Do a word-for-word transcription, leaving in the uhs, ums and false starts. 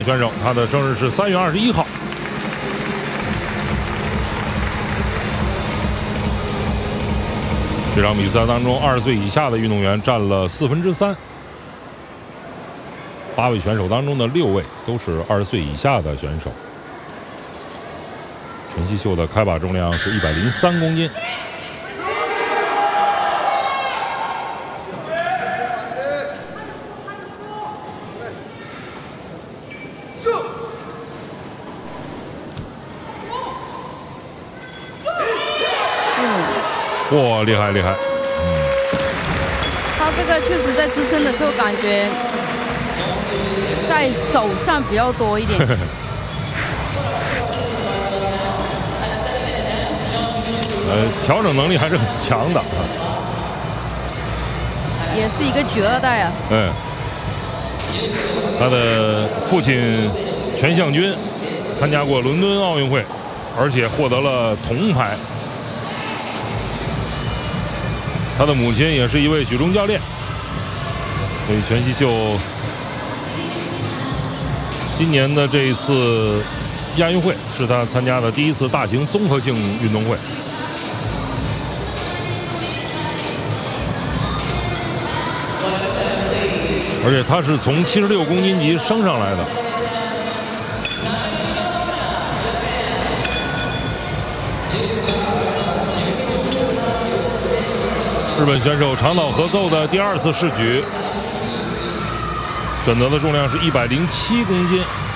选手，他的生日是三月二十一号。这场比赛当中，二十岁以下的运动员占了四分之三。八位选手当中的六位都是二十岁以下的选手。全息秀的开把重量是一百零三公斤。 哇，厉害厉害！嗯， 他这个确实在支撑的时候，感觉在手上比较多一点。 呃，调整能力还是很强的。 也是一个绝二代啊。 嗯，他的父亲全相军参加过伦敦奥运会，而且获得了铜牌。 他的母亲也是一位举重教练，所以全息秀今年的这一次亚运会是他参加的第一次大型综合性运动会。而且他是从七十六公斤级升上来的。 日本选手长岛和奏的第二次试举，选择的重量是一百零七公斤。